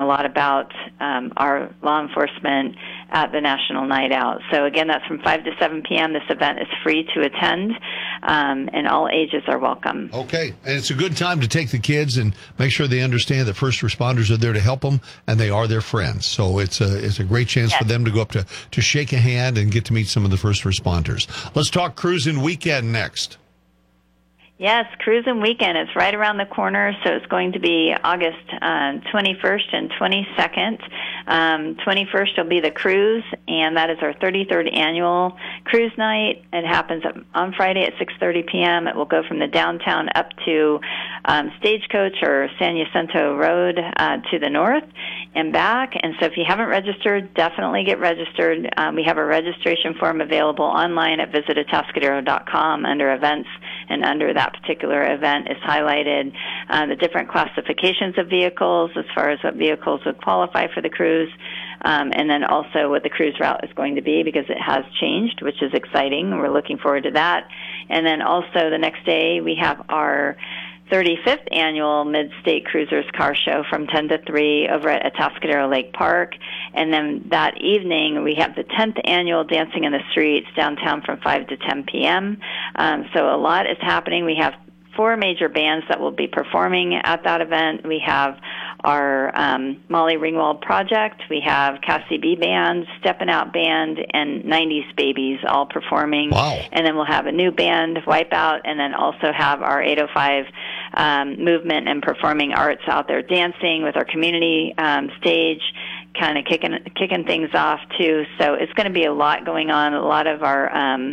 lot about our law enforcement at the National Night Out. So again, that's from 5 to 7 p.m. This event is free to attend, and all ages are welcome. Okay, and it's a good time to take the kids and make sure they understand that first responders are there to help them, and they are their friends. So it's a great chance for them to go up to shake a hand and get to meet some of the first responders. Let's talk Cruisin' Weekend next. Yes, Cruisin' Weekend. It's right around the corner, so it's going to be August 21st and 22nd. 21st will be the cruise, and that is our 33rd annual cruise night. It happens on Friday at 6:30 p.m. It will go from the downtown up to Stagecoach or San Jacinto Road to the north and back. And so if you haven't registered, definitely get registered. We have a registration form available online at visitatascadero.com under events, and under that particular event is highlighted the different classifications of vehicles as far as what vehicles would qualify for the cruise, and then also what the cruise route is going to be, because it has changed, which is exciting. We're looking forward to that. And then also the next day we have our 35th annual Mid-State Cruisers Car Show from 10 to 3 over at Atascadero Lake Park. And then that evening, we have the 10th annual Dancing in the Streets downtown from 5 to 10 p.m. So a lot is happening. We have 4 major bands that will be performing at that event. We have our Molly Ringwald Project, we have Cassie B Band, Steppin' Out Band, and 90s Babies all performing. Wow. And then we'll have a new band, Wipeout, and then also have our 805 movement and performing arts out there dancing with our community stage, kind of kicking things off too. So it's going to be a lot going on, a lot of our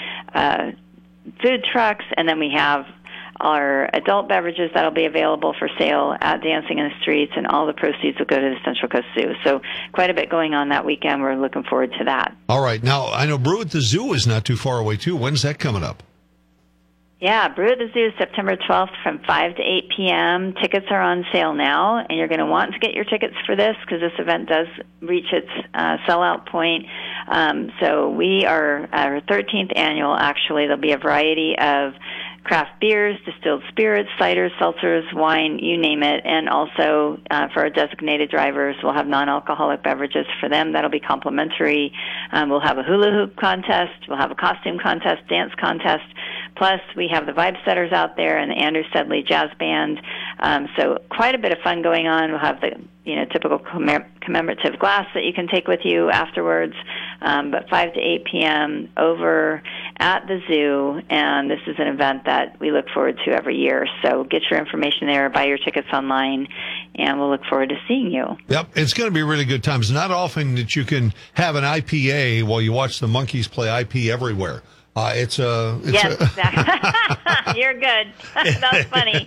food trucks, and then we have our adult beverages that'll be available for sale at Dancing in the Streets, and all the proceeds will go to the Central Coast Zoo. So quite a bit going on that weekend. We're looking forward to that. All right. Now, I know Brew at the Zoo is not too far away, too. When's that coming up? Yeah, Brew at the Zoo is September 12th from 5 to 8 p.m. Tickets are on sale now, and you're going to want to get your tickets for this because this event does reach its sellout point. So we are our 13th annual, actually. There'll be a variety of craft beers, distilled spirits, ciders, seltzers, wine, you name it. And also for our designated drivers, we'll have non-alcoholic beverages for them. That'll be complimentary. We'll have a hula hoop contest. We'll have a costume contest, dance contest. Plus, we have the Vibe Setters out there and the Andrew Sedley Jazz Band. So quite a bit of fun going on. We'll have the typical commemorative glass that you can take with you afterwards. But 5 to 8 p.m. over at the zoo, and this is an event that we look forward to every year. So get your information there, buy your tickets online, and we'll look forward to seeing you. Yep, it's going to be a really good time. It's not often that you can have an IPA while you watch the Monkees play IP Everywhere. Yes, exactly. You're good. That's funny.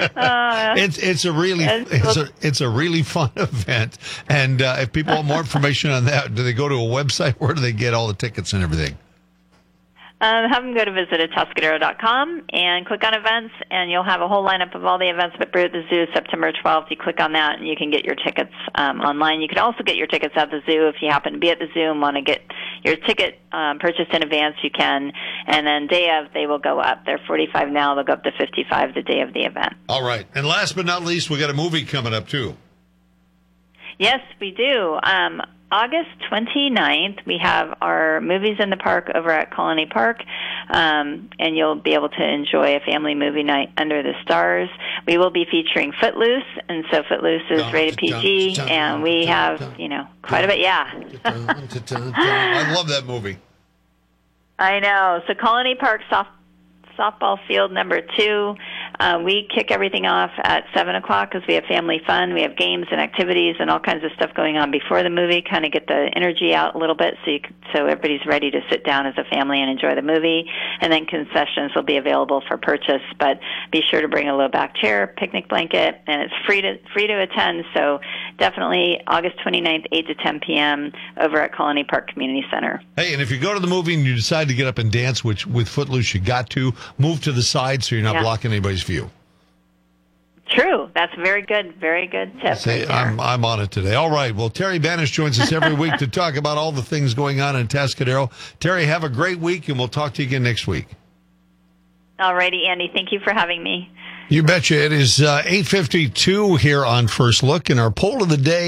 It's a really fun event. And if people want more information on that, do they go to a website? Where do they get all the tickets and everything? Have them go to visitatascadero.com and click on events, and you'll have a whole lineup of all the events. But Brew at the Zoo, September 12th, you click on that, and you can get your tickets online. You can also get your tickets at the zoo if you happen to be at the zoo and want to get your ticket purchased in advance. You can, and then day of, they will go up. They're $45 now. They'll go up to $55 the day of the event. All right. And last but not least, we got a movie coming up, too. Yes, we do. August 29th, we have our Movies in the Park over at Colony Park, and you'll be able to enjoy a family movie night under the stars. We will be featuring Footloose, and so Footloose is rated PG, and we have, quite a bit, I love that movie. I know. So Colony Park softball field number 2. We kick everything off at 7 o'clock because we have family fun. We have games and activities and all kinds of stuff going on before the movie, kind of get the energy out a little bit so everybody's ready to sit down as a family and enjoy the movie. And then concessions will be available for purchase, but be sure to bring a low back chair, picnic blanket, and it's free to attend. So definitely August 29th, 8 to 10 p.m. over at Colony Park Community Center. Hey, and if you go to the movie and you decide to get up and dance, which with Footloose you got to, move to the side so you're not blocking anybody's view. True. That's very good tip. Say, I'm on it today. All right. Well, Terry Banish joins us every week to talk about all the things going on in Atascadero. Terry, have a great week, and we'll talk to you again next week. All righty, Andy. Thank you for having me. You betcha. It is 8:52 here on First Look, and our poll of the day